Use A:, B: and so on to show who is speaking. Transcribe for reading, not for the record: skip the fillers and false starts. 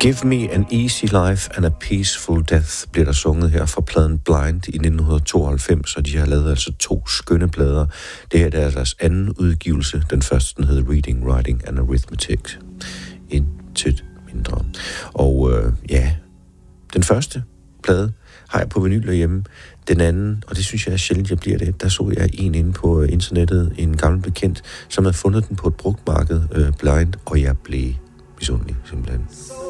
A: Give me an easy life and a peaceful death, bliver der sunget her fra pladen Blind i 1992, og de har lavet altså 2 skønne plader. Det her er deres anden udgivelse. Den første, den hedder Reading, Writing and Arithmetic. Intet mindre. Og den første plade har jeg på vinyl derhjemme. Den anden, og det synes jeg er sjældent, jeg bliver det, der så jeg en inde på internettet, en gammel bekendt, som havde fundet den på et brugtmarked, Blind, og jeg blev misundelig simpelthen.